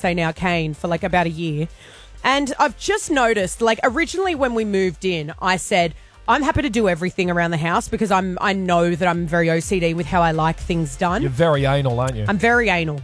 fiance now, Kane, for like about a year. And I've just noticed, like originally when we moved in, I said, I'm happy to do everything around the house because I know that I'm very OCD with how I like things done. You're very anal, aren't you? I'm very anal.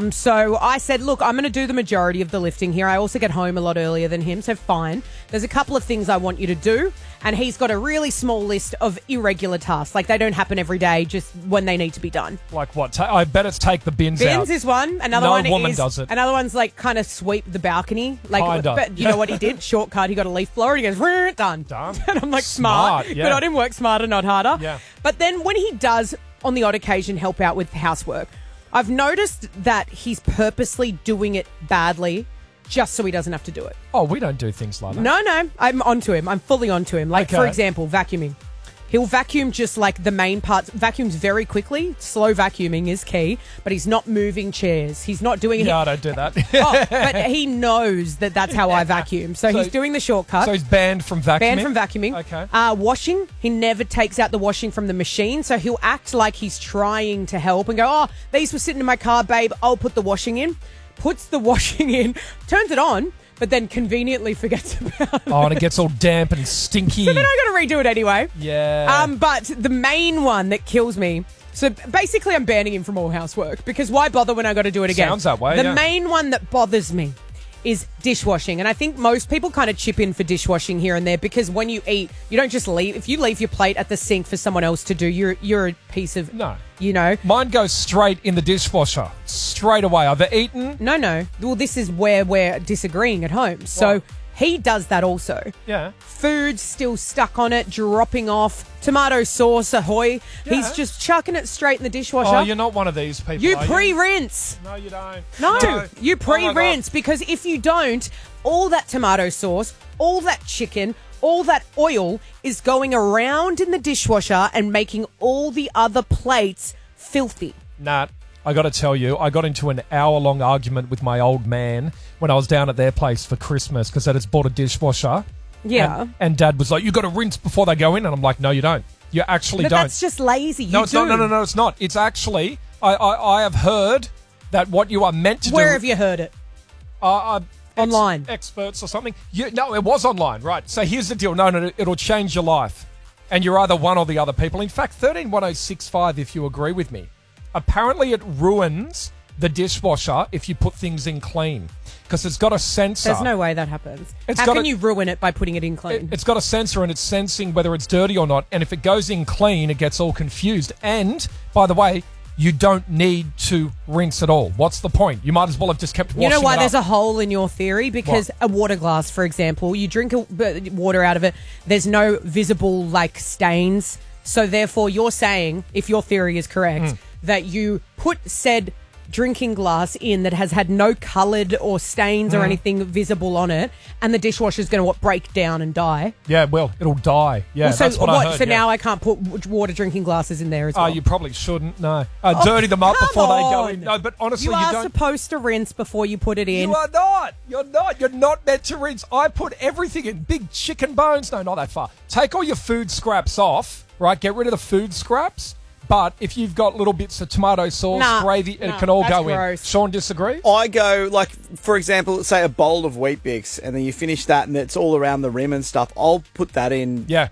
So I said, look, I'm going to do the majority of the lifting here. I also get home a lot earlier than him, so fine. There's a couple of things I want you to do. And he's got a really small list of irregular tasks. Like, they don't happen every day, just when they need to be done. Like what? I bet it's take the bins out. Bins is one. Another one woman is, does it. Another one's like kind of sweep the balcony. Like, Kinda. But you know what he did? Shortcut. He got a leaf blower and he goes, done. Done. And I'm like, smart. Yeah. Good on him. Work smarter, not harder. Yeah. But then when he does, on the odd occasion, help out with housework, I've noticed that he's purposely doing it badly just so he doesn't have to do it. Oh, we don't do things like that. No. I'm onto him. I'm fully onto him. Like, Okay. for example, vacuuming. He'll vacuum just like the main parts. Vacuums very quickly. Slow vacuuming is key, but he's not moving chairs. He's not doing Yeah, I don't do that. but he knows that that's how I vacuum. So he's doing the shortcut. So he's banned from vacuuming? Banned from vacuuming. Okay. Washing, he never takes out the washing from the machine. So he'll act like he's trying to help and go, oh, these were sitting in my car, babe. I'll put the washing in. Puts the washing in, turns it on, but then conveniently forgets about it. Oh, and it gets all damp and stinky. So then I got to redo it anyway. Yeah. But the main one that kills me. So basically, I'm banning him from all housework because why bother when I got to do it again? Sounds that way. The yeah. main one that bothers me is dishwashing, and I think most people kind of chip in for dishwashing here and there because when you eat, you don't just leave. If you leave your plate at the sink for someone else to do, you're a piece of you know. Mine goes straight in the dishwasher straight away. I've eaten. No. Well, this is where we're disagreeing at home. So. What? He does that also. Yeah. Food still stuck on it, dropping off. Tomato sauce, ahoy. Yeah. He's just chucking it straight in the dishwasher. Oh, you're not one of these people. You are pre-rinse. No, you don't. No, you Oh my God. pre-rinse because if you don't, all that tomato sauce, all that chicken, all that oil is going around in the dishwasher and making all the other plates filthy. Nat, I got to tell you, I got into an hour-long argument with my old man when I was down at their place for Christmas because they just bought a dishwasher. Yeah. And Dad was like, you got to rinse before they go in. And I'm like, no, you don't. You actually But don't. that's just lazy. No, You it's do. not. No, it's not. It's actually, I have heard that what you are meant to do... Where have you heard it? Online. Experts or something. No, it was online, right. So here's the deal. No, it'll change your life. And you're either one or the other people. In fact, 131065, if you agree with me. Apparently it ruins the dishwasher if you put things in clean. Because it's got a sensor. There's no way that happens. It's How got can a- you ruin it by putting it in clean? It's got a sensor and it's sensing whether it's dirty or not. And if it goes in clean, it gets all confused. And, by the way, you don't need to rinse at all. What's the point? You might as well have just kept washing You know why it there's up. a hole in your theory? Because a water glass, for example, you drink water out of it, there's no visible, like, stains. So, therefore, you're saying, if your theory is correct, that you put said drinking glass in that has had no coloured or stains or anything visible on it, and the dishwasher's going to break down and die. Yeah, well, it'll die. Yeah, so that's what I heard. So yeah. now I can't put water drinking glasses in there as well. Oh, you probably shouldn't. No. Dirty them up come before they go in. on. No, but honestly, You you are don't. supposed to rinse before you put it in. You are not. You're not. You're not meant to rinse. I put everything in. Big chicken bones. No, not that far. Take all your food scraps off, right? Get rid of the food scraps. But if you've got little bits of tomato sauce, Nah, gravy, it nah, can all that's go gross. in. Sean, disagree? I go, like, for example, say a bowl of Weet Bix, and then you finish that, and it's all around the rim and stuff. I'll put that in. Yeah.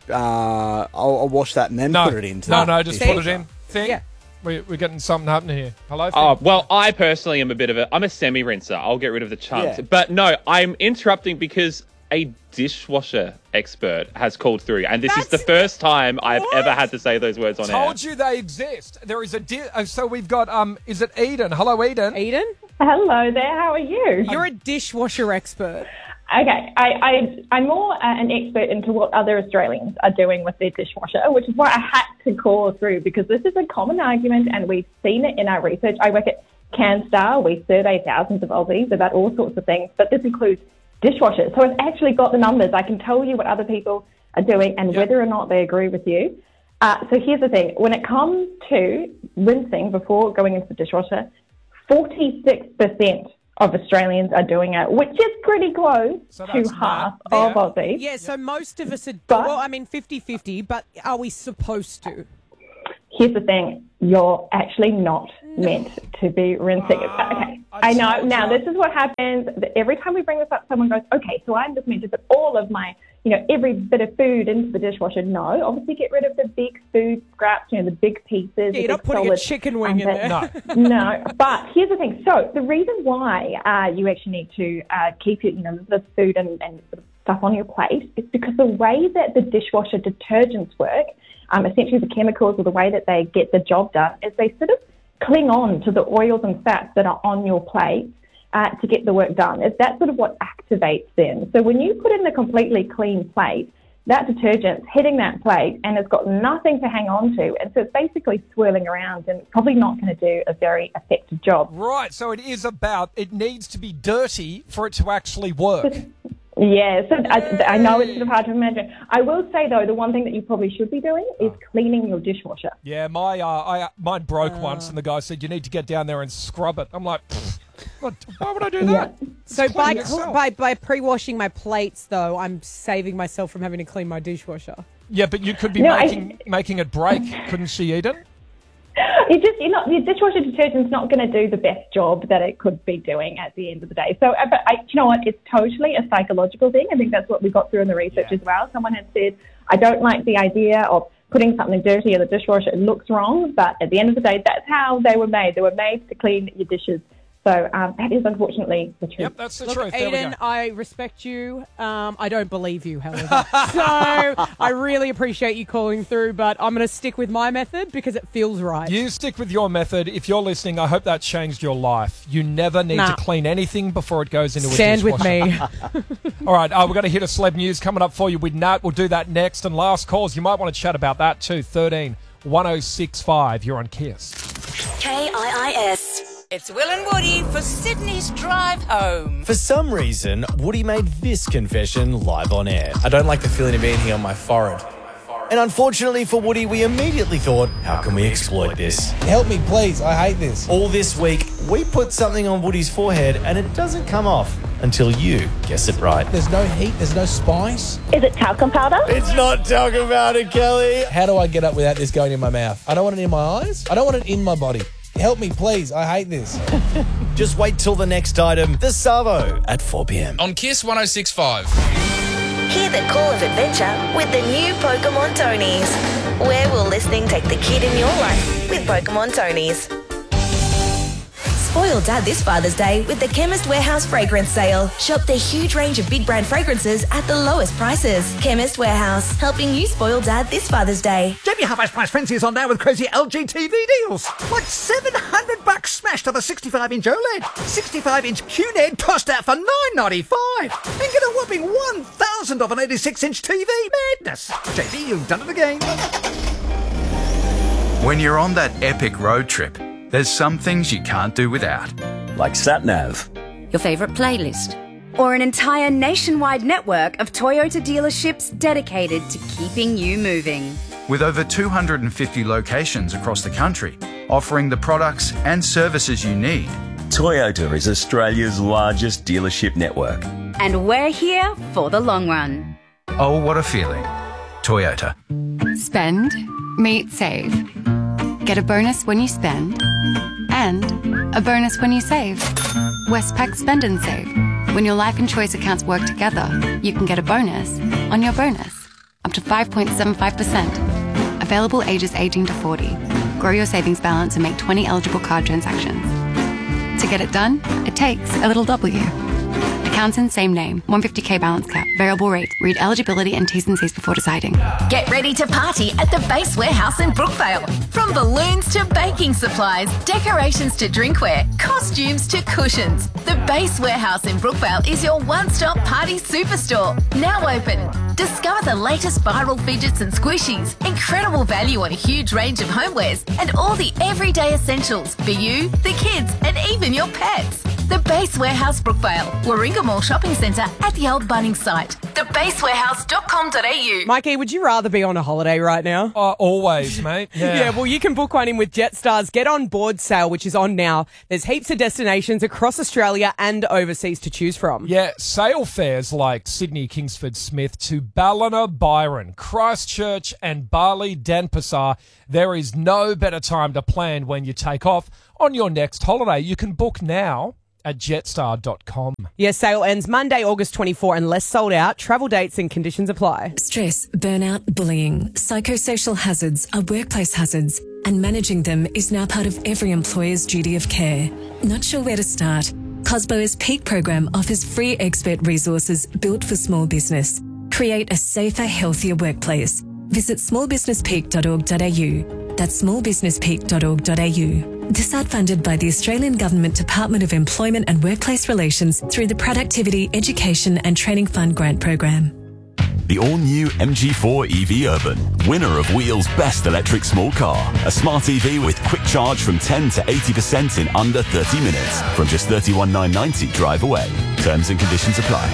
I'll wash that and then No. put it into No, just put it dishwasher. in. Think? Yeah. We're getting something happening here. Hello? Oh, well, I personally am I'm a semi-rinser. I'll get rid of the chunks. Yeah. But no, I'm interrupting because a dishwasher expert has called through. And this is the first time I've ever had to say those words on air. Told you they exist. There is so we've got, is it Eden? Hello, Eden. Eden? Hello there, how are you? You're a dishwasher expert. Okay, I'm more an expert into what other Australians are doing with their dishwasher, which is why I had to call through, because this is a common argument and we've seen it in our research. I work at CanStar. We survey thousands of Aussies about all sorts of things, but this includes dishwashers. So I've actually got the numbers. I can tell you what other people are doing and whether or not they agree with you. So here's the thing. When it comes to rinsing before going into the dishwasher, 46% of Australians are doing it, which is pretty close So to that's half not- of Aussies. Yeah, so most of us are, But- well, I mean 50-50, but are we supposed to? here's the thing. You're actually not meant to be rinsing it. Okay, I know. Now, this is what happens. Every time we bring this up, someone goes, okay, so I'm just meant to put all of my, every bit of food into the dishwasher. No, obviously get rid of the big food scraps, the big pieces. Yeah, you're not putting a chicken wing in there. No. No, but here's the thing. So the reason why you actually need to keep the food and sort of stuff on your plate is because the way that the dishwasher detergents work, essentially the chemicals or the way that they get the job done is they sort of cling on to the oils and fats that are on your plate to get the work done. That's sort of what activates them. So when you put in a completely clean plate, that detergent's hitting that plate and it's got nothing to hang on to. And so it's basically swirling around and probably not going to do a very effective job. Right, so it needs to be dirty for it to actually work. Yeah, so I know it's sort of hard to imagine. I will say, though, the one thing that you probably should be doing is cleaning your dishwasher. Yeah, mine broke once, and the guy said, you need to get down there and scrub it. I'm like, why would I do that? Yeah. So by pre-washing my plates, though, I'm saving myself from having to clean my dishwasher. Yeah, but you could be making it break, couldn't she, Eden? Your dishwasher detergent's not going to do the best job that it could be doing at the end of the day. So, you know what? It's totally a psychological thing. I think that's what we got through in the research as well. Someone had said, I don't like the idea of putting something dirty in the dishwasher. It looks wrong, but at the end of the day, that's how they were made. They were made to clean your dishes. So that is unfortunately the truth. Yep, that's the truth. Eden, I respect you. I don't believe you, however. So I really appreciate you calling through, but I'm going to stick with my method because it feels right. You stick with your method. If you're listening, I hope that changed your life. You never need to clean anything before it goes into a dishwasher. Stand with me. All right, we're going to hit a celeb news coming up for you with Nat. We'll do that next. And last calls, you might want to chat about that too. 13 1065. You're on KISS. KIIS. It's Will and Woody for Sydney's drive home. For some reason, Woody made this confession live on air. I don't like the feeling of anything on my forehead. And unfortunately for Woody, we immediately thought, how can we exploit this? Help me, please. I hate this. All this week, we put something on Woody's forehead and it doesn't come off until you guess it right. There's no heat. There's no spice. Is it talcum powder? It's not talcum powder, Kelly. How do I get up without this going in my mouth? I don't want it in my eyes. I don't want it in my body. Help me, please. I hate this. Just wait till the next item, the Savo, at 4 p.m. On KISS 106.5. Hear the call of adventure with the new Pokemon Tonies. Where will listening take the kid in your life with Pokemon Tonies? Spoil Dad this Father's Day with the Chemist Warehouse Fragrance Sale. Shop the huge range of big brand fragrances at the lowest prices. Chemist Warehouse, helping you spoil Dad this Father's Day. Jamie Half Price Frenzy is on now with crazy LG TV deals. Like $700 smashed to the 65-inch OLED. 65-inch QNED tossed out for $9.95. And get a whopping 1,000 off an 86-inch TV. Madness. JB, you've done it again. When you're on that epic road trip, there's some things you can't do without. Like SatNav. Your favourite playlist. Or an entire nationwide network of Toyota dealerships dedicated to keeping you moving. With over 250 locations across the country, offering the products and services you need. Toyota is Australia's largest dealership network. And we're here for the long run. Oh, what a feeling. Toyota. Spend, meet, save. Get a bonus when you spend, and a bonus when you save. Westpac Spend and Save. When your life and choice accounts work together, you can get a bonus on your bonus, up to 5.75%. Available ages 18 to 40. Grow your savings balance and make 20 eligible card transactions. To get it done, it takes a little W. Accounts in same name, 150k balance cap, variable rate. Read eligibility and T's and C's before deciding. Get ready to party at the Base Warehouse in Brookvale. From balloons to baking supplies, decorations to drinkware, costumes to cushions. The Base Warehouse in Brookvale is your one-stop party superstore. Now open. Discover the latest viral fidgets and squishies, incredible value on a huge range of homewares, and all the everyday essentials for you, the kids, and even your pets. The Base Warehouse Brookvale, Warringah Mall Shopping Centre at the old Bunnings site. Thebasewarehouse.com.au. Mikey, would you rather be on a holiday right now? Always, mate. Yeah. Well, you can book one in with Jetstar's Get On Board sale, which is on now. There's heaps of destinations across Australia and overseas to choose from. Yeah, sale fares like Sydney, Kingsford, Smith to Ballina, Byron, Christchurch and Bali, Denpasar. There is no better time to plan when you take off on your next holiday. You can book now at jetstar.com. Yes, sale ends Monday, August 24, unless sold out. Travel dates and conditions apply. Stress, burnout, bullying, psychosocial hazards are workplace hazards, and managing them is now part of every employer's duty of care. Not sure where to start? COSBO's Peak program offers free expert resources built for small business. Create a safer, healthier workplace. Visit smallbusinesspeak.org.au. That's smallbusinesspeak.org.au. This ad funded by the Australian Government Department of Employment and Workplace Relations through the Productivity, Education and Training Fund grant program. The all-new MG4 EV Urban, winner of Wheel's Best Electric Small Car. A smart EV with quick charge from 10 to 80% in under 30 minutes from just $31,990 drive away. Terms and conditions apply.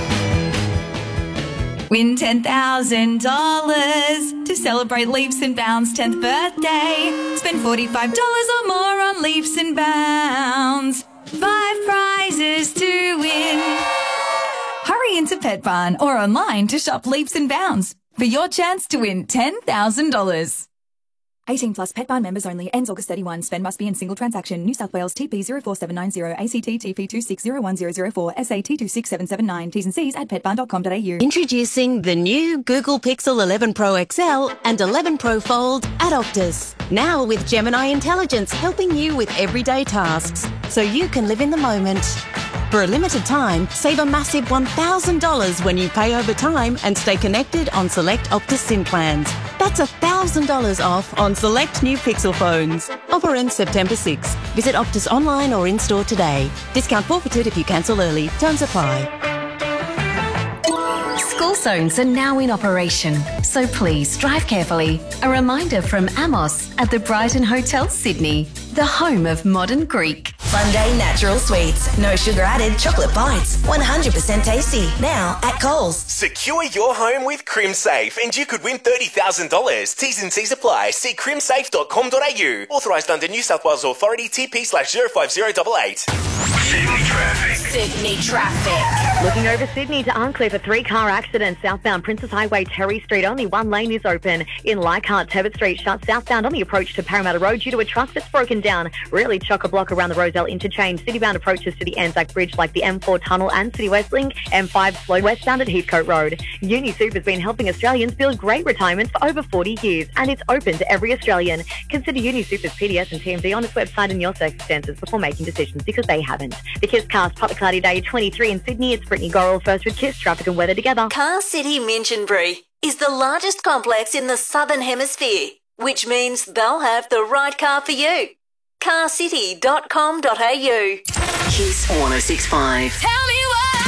Win $10,000 to celebrate Leaps and Bounds 10th birthday. Spend $45 or more on Leaps and Bounds. 5 prizes to win. Hurry into Pet Barn or online to shop Leaps and Bounds for your chance to win $10,000. 18 plus Pet Barn members only. Ends August 31. Spend must be in single transaction. New South Wales TP 04790 ACT TP 26010004 SAT 26779. T's and C's at petbarn.com.au. Introducing the new Google Pixel 11 Pro XL and 11 Pro Fold at Optus. Now with Gemini Intelligence helping you with everyday tasks so you can live in the moment. For a limited time, save a massive $1,000 when you pay over time and stay connected on select Optus SIM plans. That's $1,000 off on select new Pixel phones. Offer ends September 6. Visit Optus online or in-store today. Discount forfeited if you cancel early. Terms apply. School zones are now in operation, so please drive carefully. A reminder from Amos at the Brighton Hotel, Sydney, the home of modern Greek. Sunday Natural Sweets. No sugar added chocolate bites. 100% tasty. Now at Coles. Secure your home with CrimSafe and you could win $30,000. T's and C's apply. See crimsafe.com.au. Authorised under New South Wales Authority TP/05088. Sydney traffic. Sydney traffic. Looking over Sydney to unclear for 3 car accidents. Southbound Princess Highway, Terry Street. Only one lane is open. In Leichhardt, Tevitt Street shut southbound on the approach to Parramatta Road due to a truck that's broken down. Really chock-a-block around the Rozelle interchange. Citybound approaches to the Anzac Bridge like the M4 Tunnel and City West Link. M5 slow westbound at Heathcote Road. UniSuper has been helping Australians build great retirements for over 40 years and it's open to every Australian. Consider UniSuper's PDS and TMD on its website and your circumstances before making decisions because they haven't. The Kiss Cast, partly cloudy day 23 in Sydney. It's Brittany Gorrell first with Kiss traffic and weather together. Car City Minchinbury is the largest complex in the Southern Hemisphere, which means they'll have the right car for you. carcity.com.au. Kiss 106.5. Tell me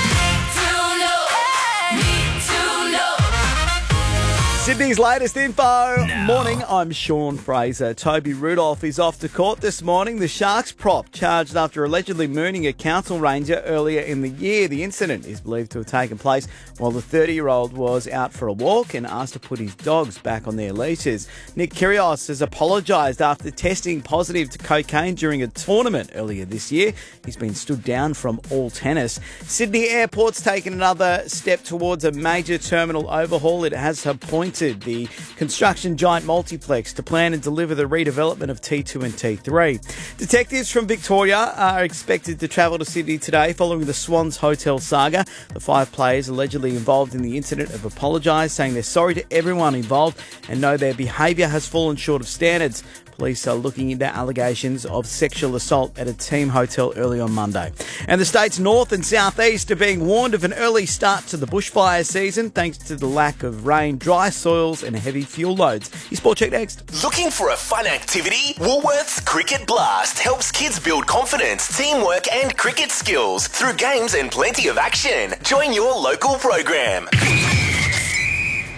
Sydney's latest info. Morning, I'm Sean Fraser. Toby Rudolph is off to court this morning. The Sharks prop charged after allegedly mooning a council ranger earlier in the year. The incident is believed to have taken place while the 30-year-old was out for a walk and asked to put his dogs back on their leashes. Nick Kyrgios has apologised after testing positive to cocaine during a tournament earlier this year. He's been stood down from all tennis. Sydney Airport's taken another step towards a major terminal overhaul. It has appointed the construction giant Multiplex to plan and deliver the redevelopment of T2 and T3. Detectives from Victoria are expected to travel to Sydney today following the Swans Hotel saga. The 5 players allegedly involved in the incident have apologised, saying they're sorry to everyone involved and know their behaviour has fallen short of standards. Police are looking into allegations of sexual assault at a team hotel early on Monday. And the state's north and southeast are being warned of an early start to the bushfire season thanks to the lack of rain, dry soils and heavy fuel loads. Your Sport Check next. Looking for a fun activity? Woolworths Cricket Blast helps kids build confidence, teamwork and cricket skills through games and plenty of action. Join your local program.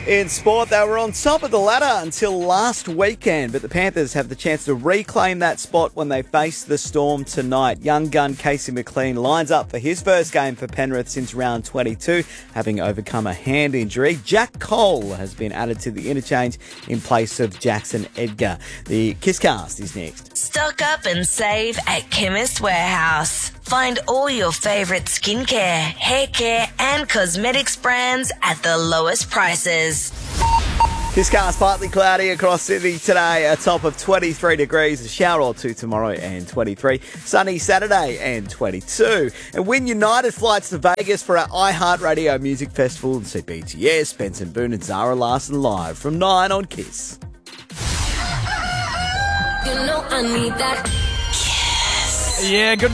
In sport, they were on top of the ladder until last weekend, but the Panthers have the chance to reclaim that spot when they face the Storm tonight. Young gun Casey McLean lines up for his first game for Penrith since round 22, having overcome a hand injury. Jack Cole has been added to the interchange in place of Jackson Edgar. The Kisscast is next. Stock up and save at Chemist Warehouse. Find all your favourite skincare, hair care and cosmetics brands at the lowest prices. Kisscast partly cloudy across Sydney today, a top of 23 degrees, a shower or two tomorrow and 23. Sunny Saturday and 22. And win United flights to Vegas for our iHeartRadio Music Festival and see BTS, Benson Boone and Zara Larson live from 9 on Kiss. You know I need that. Yeah, good